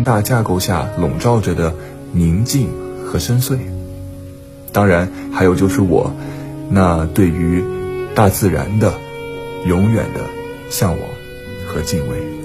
宏大架构下笼罩着的宁静和深邃。当然还有就是我那对于大自然的永远的向往和敬畏。